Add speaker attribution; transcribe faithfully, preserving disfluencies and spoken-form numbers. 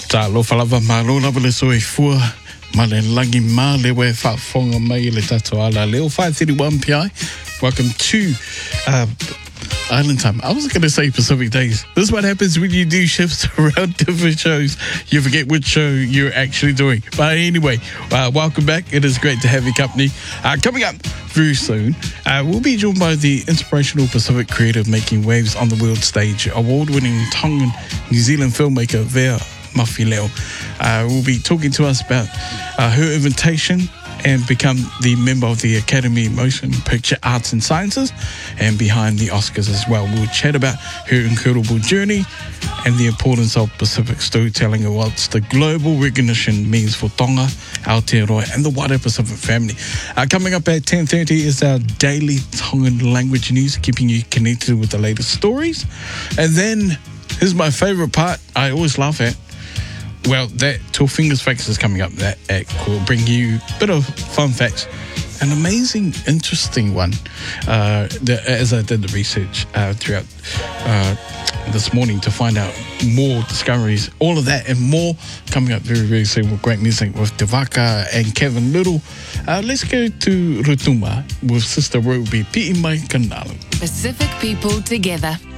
Speaker 1: Ta lo falava malo na vele so e fua ma le langi ma le we fa fonga mai le tato ala leo five thirty-one P I. Welcome to uh, Island Time. I was going to say Pacific Days. This is what happens when you do shifts around different shows. You forget which show you're actually doing. But anyway, uh, welcome back. It is great to have your company. Uh, coming up very soon, uh, we'll be joined by the inspirational Pacific creative making waves on the world stage, award-winning Tongan New Zealand filmmaker Vea Mafileo. Uh, will be talking to us about uh, her invitation and become the member of the Academy Motion Picture Arts and Sciences and behind the Oscars as well. We'll chat about her incredible journey and the importance of Pacific storytelling and what the global recognition means for Tonga, Aotearoa and the wider Pacific family. Uh, coming up at ten thirty is our daily Tongan language news, keeping you connected with the latest stories. And then here's my favourite part I always laugh at. Well, that Two Fingers Facts is coming up. That act will bring you a bit of fun facts. An amazing, interesting one. Uh, the, as I did the research uh, throughout uh, this morning to find out more discoveries, all of that and more coming up very, very soon with great music with Te Waka and Kevin Little. Uh, let's go to Rotuma with Sister Ruby Pi'i Mai Kanalu.
Speaker 2: Pacific people together.